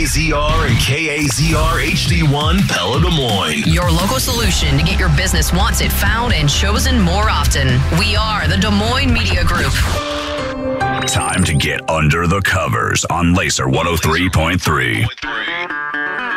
WKZR and KAZR HD1 Pella Des Moines. Your local solution to get your business wanted, found, and chosen more often. We are the Des Moines Media Group. Time to get under the covers on Laser 103.3.